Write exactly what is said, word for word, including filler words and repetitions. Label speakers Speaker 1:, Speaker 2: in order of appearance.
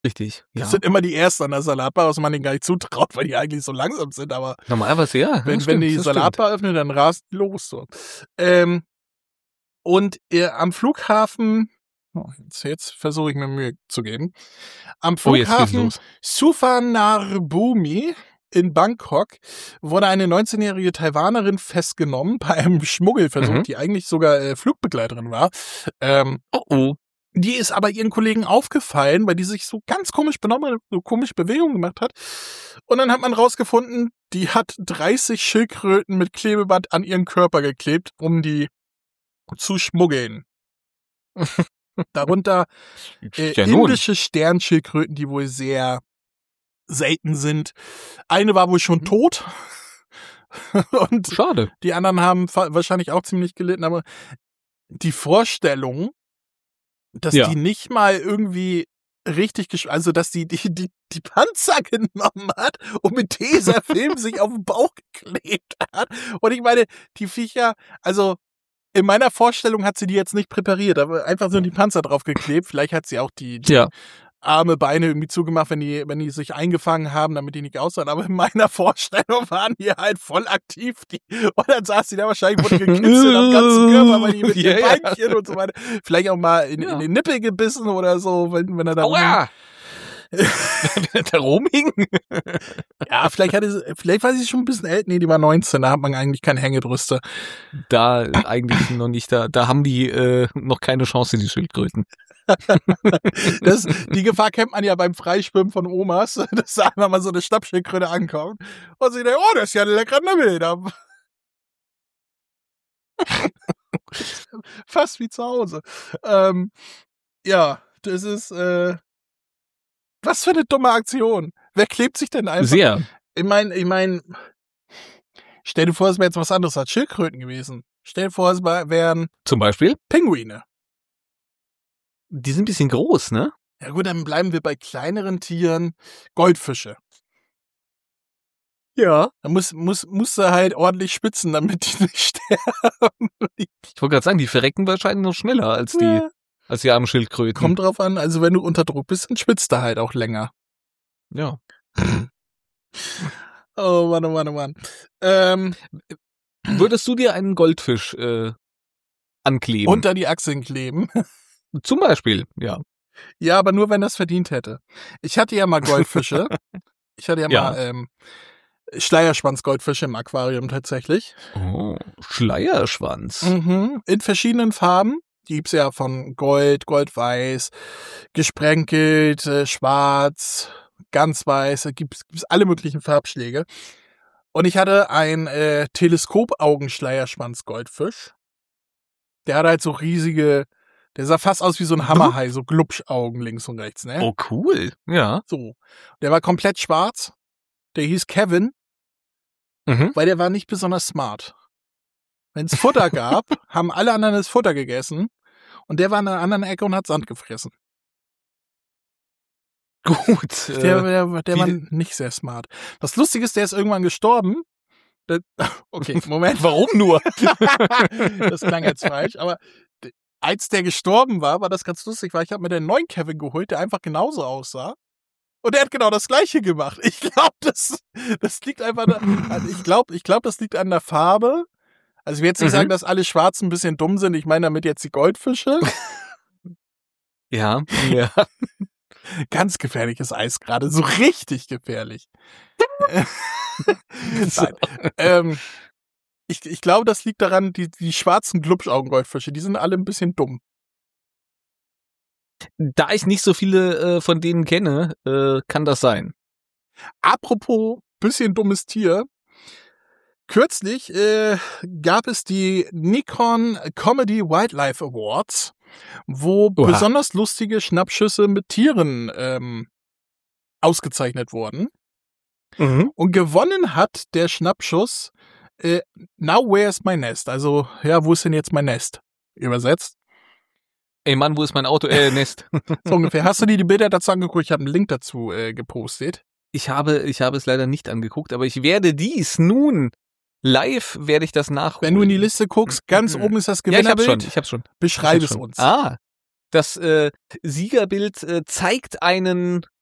Speaker 1: Richtig.
Speaker 2: Das
Speaker 1: Ja.
Speaker 2: sind immer die ersten an der Salatbar, was man denen gar nicht zutraut, weil die eigentlich so langsam sind, aber
Speaker 1: Normalerweise ja.
Speaker 2: wenn,
Speaker 1: das
Speaker 2: wenn
Speaker 1: stimmt,
Speaker 2: die
Speaker 1: das
Speaker 2: Salatbar öffnen, dann rast die los. So. Ähm, und äh, am Flughafen, oh, jetzt, jetzt versuche ich mir Mühe zu geben, am
Speaker 1: Oh, jetzt geht's
Speaker 2: Flughafen
Speaker 1: los.
Speaker 2: Suvarnabhumi in Bangkok wurde eine neunzehnjährige Taiwanerin festgenommen bei einem Schmuggelversuch,
Speaker 1: Mhm.
Speaker 2: die eigentlich sogar äh, Flugbegleiterin war. Ähm,
Speaker 1: Oh, oh.
Speaker 2: Die ist aber ihren Kollegen aufgefallen, weil die sich so ganz komisch benommen hat, so komische Bewegungen gemacht hat. Und dann hat man rausgefunden, die hat dreißig Schildkröten mit Klebeband an ihren Körper geklebt, um die zu schmuggeln. Darunter äh,
Speaker 1: Ja, nun.
Speaker 2: indische Sternschildkröten, die wohl sehr selten sind. Eine war wohl schon
Speaker 1: Mhm.
Speaker 2: tot. Und
Speaker 1: Schade.
Speaker 2: die anderen haben fa- wahrscheinlich auch ziemlich gelitten, aber die Vorstellung, dass
Speaker 1: Ja.
Speaker 2: die nicht mal irgendwie richtig, gesch- also dass die, die, die, die Panzer genommen hat und mit Tesafilm sich auf den Bauch geklebt hat. Und ich meine, die Viecher, also in meiner Vorstellung hat sie die jetzt nicht präpariert, aber einfach so die Panzer drauf geklebt. Vielleicht hat sie auch die, die
Speaker 1: Ja.
Speaker 2: Arme, Beine irgendwie zugemacht, wenn die, wenn die sich eingefangen haben, damit die nicht aussahen. Aber in meiner Vorstellung waren die halt voll aktiv. Die, und dann saß sie da wahrscheinlich, wurde gekitzelt am ganzen Körper, weil die mit
Speaker 1: Ja,
Speaker 2: den
Speaker 1: ja.
Speaker 2: Beinchen und so weiter. Vielleicht auch mal in,
Speaker 1: Ja.
Speaker 2: in den Nippel gebissen oder so, wenn, wenn er da
Speaker 1: Aua! Wenn da rumhing?
Speaker 2: Ja, vielleicht hatte sie, vielleicht war sie schon ein bisschen älter. Nee, die war neunzehn, da hat man eigentlich keine Hängebrüste.
Speaker 1: Da eigentlich noch nicht, da, da haben die äh, noch keine Chance, die Schildkröten.
Speaker 2: Das, die Gefahr kennt man ja beim Freischwimmen von Omas, dass da einfach mal so eine Schnappschildkröte ankommt und sie denkt, oh, das ist ja ein leckerer Nibbel. Da. Fast wie zu Hause. Ähm, ja, das ist, äh, was für eine dumme Aktion. Wer klebt sich denn einfach?
Speaker 1: Sehr.
Speaker 2: Ich meine, ich meine, stell dir vor, es wäre jetzt was anderes als Schildkröten gewesen. Stell dir vor, es wär- wären
Speaker 1: Zum Beispiel?
Speaker 2: Pinguine.
Speaker 1: Die sind ein bisschen groß, ne?
Speaker 2: Ja gut, dann bleiben wir bei kleineren Tieren. Goldfische.
Speaker 1: Ja.
Speaker 2: Da muss, muss, musst du halt ordentlich spitzen, damit die nicht sterben.
Speaker 1: Ich wollte gerade sagen, die verrecken wahrscheinlich noch schneller als die,
Speaker 2: Ja.
Speaker 1: als die armen Schildkröten.
Speaker 2: Kommt drauf an, also wenn du unter Druck bist, dann schwitzt du halt auch länger.
Speaker 1: Ja.
Speaker 2: Oh Mann, oh Mann, oh Mann. Ähm,
Speaker 1: Würdest du dir einen Goldfisch äh, ankleben?
Speaker 2: unter die Achseln kleben.
Speaker 1: Zum Beispiel, ja.
Speaker 2: Ja, aber nur, wenn das verdient hätte. Ich hatte ja mal Goldfische. Ich hatte ja,
Speaker 1: Ja.
Speaker 2: mal ähm, Schleierschwanz-Goldfische im Aquarium tatsächlich.
Speaker 1: Oh, Schleierschwanz.
Speaker 2: Mhm. In verschiedenen Farben. Die gibt's ja von Gold, Goldweiß, gesprenkelt, äh, schwarz, ganz weiß. Da gibt's, gibt's alle möglichen Farbschläge. Und ich hatte ein äh, Teleskop-Augenschleierschwanz-Goldfisch. Der hatte halt so riesige, der sah fast aus wie so ein Hammerhai, so Glubschaugen links und rechts, ne?
Speaker 1: Oh, cool. Ja.
Speaker 2: So. Der war komplett schwarz. Der hieß Kevin,
Speaker 1: Mhm.
Speaker 2: weil der war nicht besonders smart. Wenn es Futter gab, haben alle anderen das Futter gegessen und der war in einer anderen Ecke und hat Sand gefressen.
Speaker 1: Gut.
Speaker 2: Der,
Speaker 1: Äh,
Speaker 2: der, der
Speaker 1: wie-
Speaker 2: war nicht sehr smart. Das Lustige ist, der ist irgendwann gestorben. Der, okay, Moment.
Speaker 1: warum nur?
Speaker 2: Das klang jetzt falsch, aber d- als der gestorben war, war das ganz lustig, weil ich habe mir den neuen Kevin geholt, der einfach genauso aussah. Und der hat genau das Gleiche gemacht. Ich glaube, das, das liegt einfach, da, also ich glaube, ich glaube, das liegt an der Farbe. Also ich will jetzt nicht
Speaker 1: Mhm.
Speaker 2: sagen, dass alle Schwarzen ein bisschen dumm sind. Ich meine damit jetzt die Goldfische.
Speaker 1: Ja. Ja.
Speaker 2: Ganz gefährliches Eis gerade, so richtig gefährlich. Nein. Ähm, ich, ich glaube, das liegt daran, die, die schwarzen Glubschaugengoldfische, die sind alle ein bisschen dumm.
Speaker 1: Da ich nicht so viele äh, von denen kenne, äh, kann das sein.
Speaker 2: Apropos bisschen dummes Tier. Kürzlich äh, gab es die Nikon Comedy Wildlife Awards, wo
Speaker 1: Oha.
Speaker 2: besonders lustige Schnappschüsse mit Tieren ähm, ausgezeichnet wurden.
Speaker 1: Mhm.
Speaker 2: Und gewonnen hat der Schnappschuss äh, Now Where's My Nest? Also, ja, wo ist denn jetzt mein Nest? Übersetzt.
Speaker 1: Ey Mann, wo ist mein Auto? Äh, Nest.
Speaker 2: So ungefähr. Hast du dir die Bilder dazu angeguckt? Ich habe einen Link dazu äh, gepostet.
Speaker 1: Ich habe, ich habe es leider nicht angeguckt, aber ich werde dies nun live werde ich das nachholen.
Speaker 2: Wenn du in die Liste guckst, ganz
Speaker 1: Mhm.
Speaker 2: oben ist das
Speaker 1: Ja, ich hab's
Speaker 2: Gewinnerbild.
Speaker 1: schon. Ich hab's schon.
Speaker 2: Beschreib
Speaker 1: Ich
Speaker 2: es
Speaker 1: hab's schon.
Speaker 2: uns.
Speaker 1: Ah. Das äh, Siegerbild äh, zeigt einen